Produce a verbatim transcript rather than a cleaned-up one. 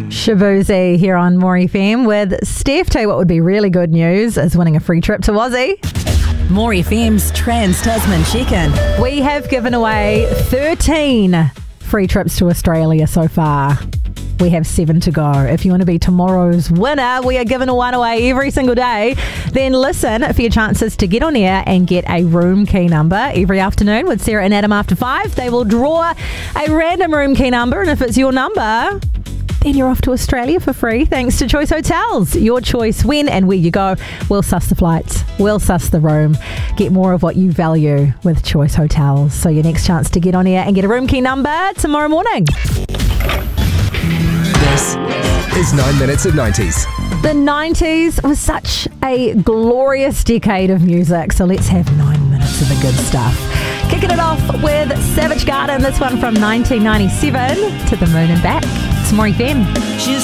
Shabuzi here on More F M with Steph. Tell you what would be really good news is winning a free trip to Aussie. More F M's Trans-Tasman Check-In. We have given away thirteen free trips to Australia so far. We have seven to go. If you want to be tomorrow's winner, we are giving one away every single day. Then listen for your chances to get on air and get a room key number every afternoon with Sarah and Adam after five. They will draw a random room key number, and if it's your number, then you're off to Australia for free thanks to Choice Hotels. Your choice when and where you go. We'll suss the flights. We'll suss the room. Get more of what you value with Choice Hotels. So your next chance to get on air and get a room key number tomorrow morning. This is nine minutes of nineties. The nineties was such a glorious decade of music. So let's have nine minutes of the good stuff. Kicking it off with Savage Garden. This one from nineteen ninety-seven, To the Moon and Back. It's More F M.